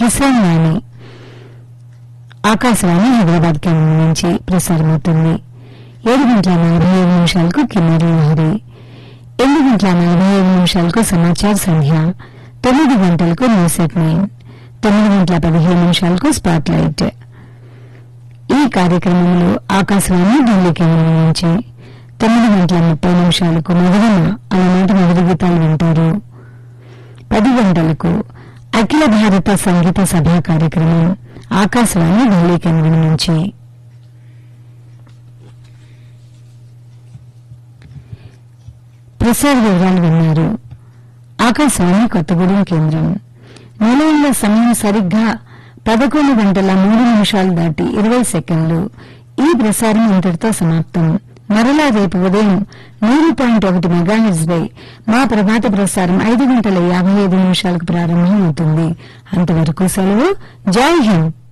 కిసాన్ వాణి ఆకాశవాణి హైదరాబాద్ కేంద్రం నుంచి ప్రసారమవుతుంది. 7:45 కిన్నెర లహరి, 8:45 సమాచార సంధ్య, 9 గంటలకు న్యూస్ ఎట్ 9, 9:15 స్పాట్ లైట్. ఈ కార్యక్రమంలో ఆకాశవాణి ఢిల్లీ కేంద్రం నుంచి 9:30 మధురమ అలనాటి మధుర గీతాలు వింటారు. 10 గంటలకు అఖిల భారత సంగీత సభ కార్యక్రమం ఆకాశవాణి ఢిల్లీ కేంద్రం నుంచి. ప్రసార వివరాలు విన్నారు. ఆకాశవాణి కొత్తగూడెం కేంద్రం. నిలయంలో సమయం సరిగ్గా 11:03 దాటి 20 సెకండ్లు. ఈ ప్రసారం ఇంతటితో సమాప్తం. మరలా రేపు ఉదయం 100.1 మెగాహెర్ట్జ్ పై మా ప్రభాత ప్రసారం 5:55 ప్రారంభమవుతుంది. అంతవరకు సెలవు. జై హింద్.